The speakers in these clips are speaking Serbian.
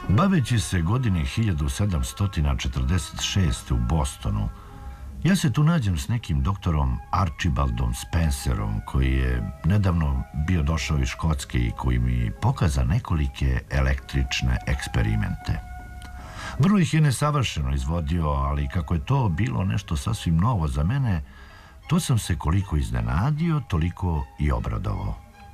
Baveći se godine 1746. u Bostonu, ja se tu nađem s nekim doktorom Archibaldom Spencerom, koji je nedavno bio došao iz Škotske i koji mi pokaza nekolike električne eksperimente. Vrlo ih je nesavršeno izvodio, ali kako je to bilo nešto sasvim novo za mene, to sam se koliko iznenadio, toliko i obradovao.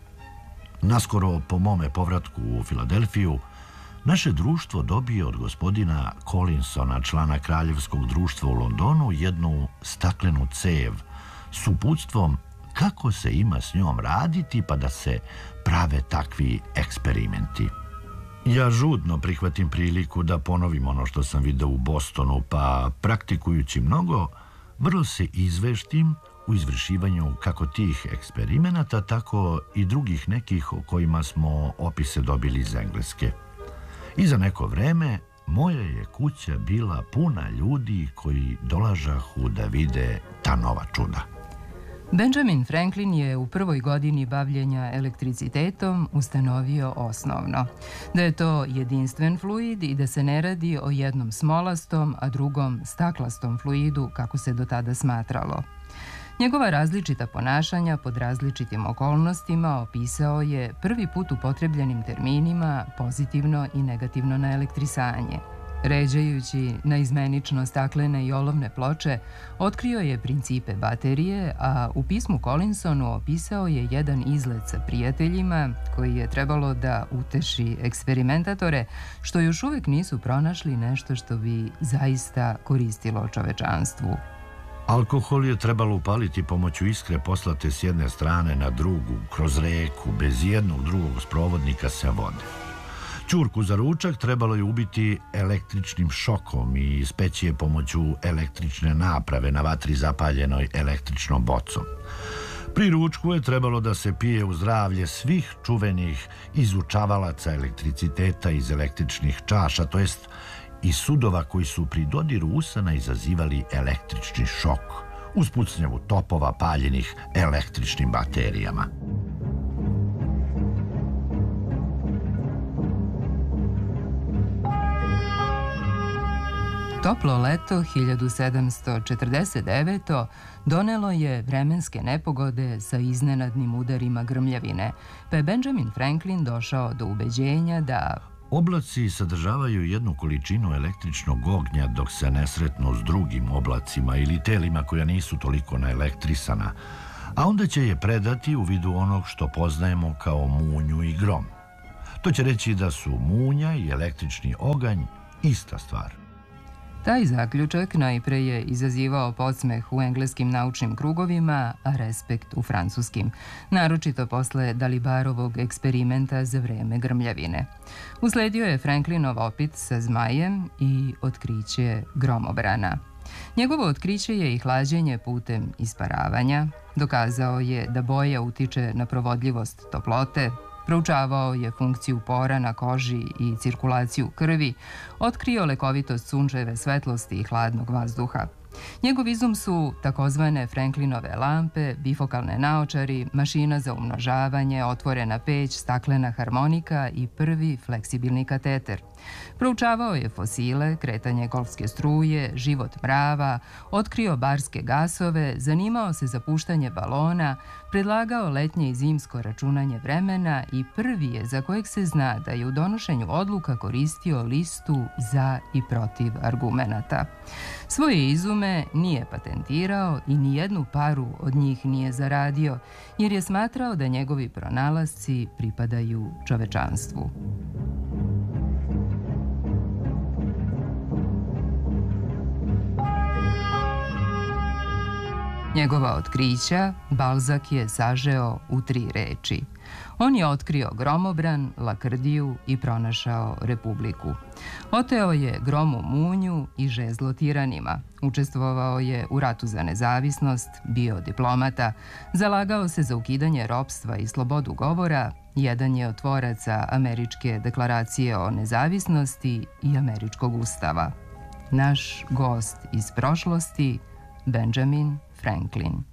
Naskoro po mome povratku u Filadelfiju, naše društvo dobije od gospodina Collinsona, člana Kraljevskog društva u Londonu, jednu staklenu cev s uputstvom kako se ima s njom raditi pa da se prave takvi eksperimenti. Ja žudno prihvatim priliku da ponovim ono što sam video u Bostonu, pa praktikujući mnogo, vrlo se izveštim u izvršivanju kako tih eksperimenata, tako i drugih nekih o kojima smo opise dobili iz Engleske. I za neko vreme moja je kuća bila puna ljudi koji dolažahu da vide ta nova čuda. Benjamin Franklin je u prvoj godini bavljenja elektricitetom ustanovio osnovno, da je to jedinstven fluid i da se ne radi o jednom smolastom, a drugom staklastom fluidu, kako se do tada smatralo. Njegova različita ponašanja pod različitim okolnostima opisao je prvi put upotrebljenim terminima pozitivno i negativno naelektrisanje. Ređajući na izmenično staklene i olovne ploče, otkrio je principe baterije, a u pismu Collinsonu opisao je jedan izlet sa prijateljima koji je trebalo da uteši eksperimentatore, što još uvek nisu pronašli nešto što bi zaista koristilo čovečanstvu. Alkohol je trebalo upaliti pomoću iskre poslate s jedne strane na drugu, kroz reku, bez jednog drugog sprovodnika sem vode. Ćurku za ručak trebalo je ubiti električnim šokom i ispeći je pomoću električne naprave na vatri zapaljenoj električnom bocom. Pri ručku je trebalo da se pije u zdravlje svih čuvenih izučavalaca elektriciteta iz električnih čaša, to jest i sudova koji su pri dodiru usana izazivali električni šok uz pucnjavu topova paljenih električnim baterijama. Toplo leto 1749. donelo je vremenske nepogode sa iznenadnim udarima grmljavine, pa je Benjamin Franklin došao do ubeđenja da oblaci sadržavaju jednu količinu električnog ognja dok se ne sretnu s drugim oblacima ili telima koja nisu toliko naelektrisana, a onda će je predati u vidu onog što poznajemo kao munju i grom. To će reći da su munja i električni oganj ista stvar. Taj zaključak najpre je izazivao podsmeh u engleskim naučnim krugovima, a respekt u francuskim, naročito posle Dalibarovog eksperimenta za vreme grmljavine. Usledio je Franklinov opit sa zmajem i otkriće gromobrana. Njegovo otkriće je i hlađenje putem isparavanja, dokazao je da boja utiče na provodljivost toplote, proučavao je funkciju pora na koži i cirkulaciju krvi, otkrio lekovitost sunčeve svetlosti i hladnog vazduha. Njegov izum su takozvane Franklinove lampe, bifokalne naočari, mašina za umnožavanje, otvorena peć, staklena harmonika i prvi fleksibilni kateter. Proučavao je fosile, kretanje golfske struje, život mrava, otkrio barske gasove, zanimao se za puštanje balona, predlagao letnje i zimsko računanje vremena i prvi je za kojeg se zna da je u donošenju odluka koristio listu za i protiv argumenata. Svoje izume nije patentirao i ni jednu paru od njih nije zaradio, jer je smatrao da njegovi pronalasci pripadaju čovečanstvu. Njegova otkrića Balzak je sažeo u 3 reči. On je otkrio gromobran, lakrdiju i pronašao republiku. Oteo je gromu munju i žezlo tiranima. Učestvovao je u ratu za nezavisnost, bio diplomata, zalagao se za ukidanje ropstva i slobodu govora, jedan je od tvoraca Američke deklaracije o nezavisnosti i Američkog ustava. Naš gost iz prošlosti, Benjamin Franklin.